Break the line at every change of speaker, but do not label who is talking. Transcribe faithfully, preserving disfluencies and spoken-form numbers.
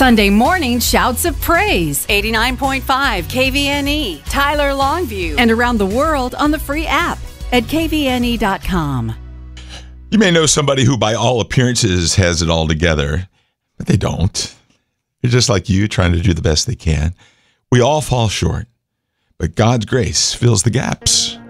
Sunday morning shouts of praise. eighty-nine point five K V N E, Tyler Longview, and around the world on the free app at K V N E dot com.
You may know somebody who, by all appearances, has it all together, but they don't. They're just like you, trying to do the best they can. We all fall short, but God's grace fills the gaps.